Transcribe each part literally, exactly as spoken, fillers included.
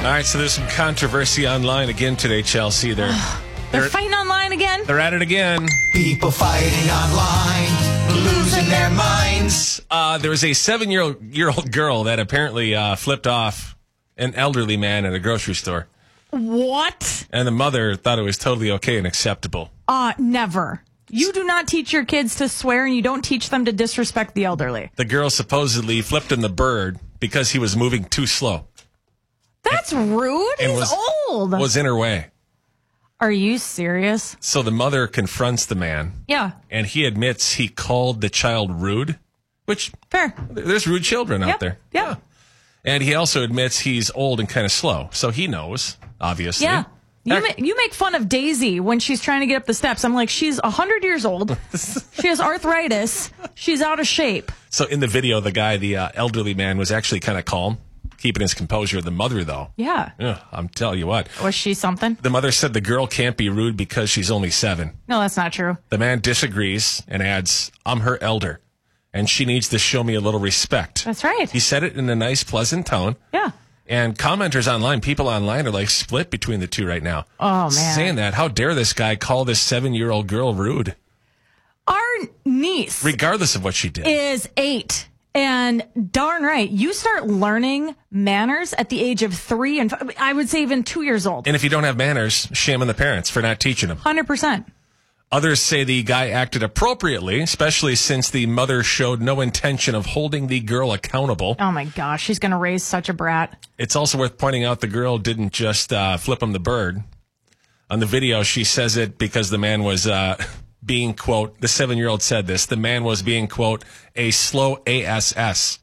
All right, so there's some controversy online again today, Chelsea. They're They're they're, fighting online again. they're at it again. People fighting online, losing their minds. Uh, there was a seven-year-old year old girl that apparently uh, flipped off an elderly man at a grocery store. What? And the mother thought it was totally okay and acceptable. Uh, never. You do not teach your kids to swear, and you don't teach them to disrespect the elderly. The girl supposedly flipped him the bird because he was moving too slow. That's rude. And He's was, old. was in her way. Are you serious? So the mother confronts the man. Yeah. And he admits he called the child rude, which Fair. there's rude children out Yep. there. Yep. Yeah. And he also admits he's old and kind of slow. So he knows, obviously. Yeah. You, Heck, ma- you make fun of Daisy when she's trying to get up the steps. I'm like, she's one hundred years old. She has arthritis. She's out of shape. So in the video, the guy, the uh, elderly man, was actually kind of calm, keeping his composure. The mother, though, Yeah. ugh, I'm telling you what. Was she something? The mother said the girl can't be rude because she's only seven. No, that's not true. The man disagrees and adds, I'm her elder, and she needs to show me a little respect. That's right. He said it in a nice, pleasant tone. Yeah. And commenters online, people online are like split between the two right now. Oh, man. Saying that, how dare this guy call this seven-year-old girl rude, Our niece regardless of what she did. is eight. And darn right, you start learning manners at the age of three and f- I would say even two years old. And if you don't have manners, shame on the parents for not teaching them. one hundred percent. Others say the guy acted appropriately, especially since the mother showed no intention of holding the girl accountable. Oh my gosh, she's going to raise such a brat. It's also worth pointing out the girl didn't just uh, flip him the bird. On the video, she says it because the man was uh, being, quote, the seven-year-old said this, the man was being, quote, a slow A S S.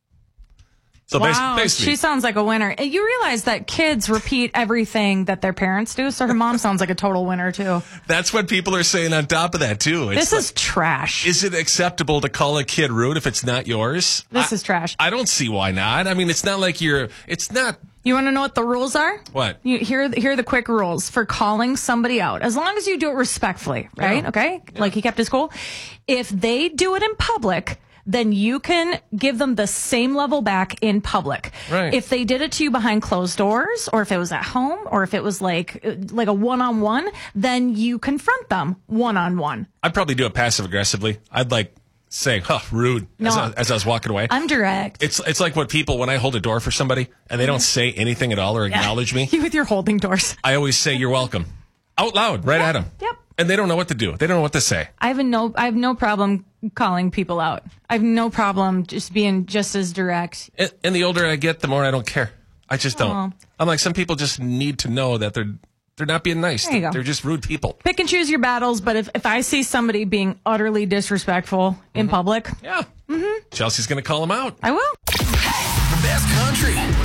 So bas- Wow, basically, she sounds like a winner. And you realize that kids repeat everything that their parents do, so her mom sounds like a total winner too. that's what people are saying on top of that, too. It's This like, is trash. is it acceptable to call a kid rude if it's not yours? This I- is trash. I don't see why not. I mean, it's not like you're, it's not, You want to know what the rules are? what? You, here, here are the quick rules for calling somebody out. As long as you do it respectfully, right? Yeah. Okay? Like he kept his cool. If they do it in public, then you can give them the same level back in public. Right. If they did it to you behind closed doors, or if it was at home, or if it was like like a one-on-one, then you confront them one-on-one. I'd probably do it passive aggressively. I'd like say, huh, rude, as, No. I, as I was walking away. I'm direct. It's it's like what people, when I hold a door for somebody and they don't say anything at all or acknowledge me, You with your holding doors. I always say, you're welcome. Out loud, right at them. Yep. And they don't know what to do. They don't know what to say. I have a no I have no problem calling people out. I have no problem just being just as direct. And, and the older I get, the more I don't care. I just don't. Aw. I'm like, some people just need to know that they're they're not being nice. There you go. They're just rude people. Pick and choose your battles, but if, if I see somebody being utterly disrespectful in public, Yeah. Mm-hmm. Chelsea's going to call them out. I will. The best country.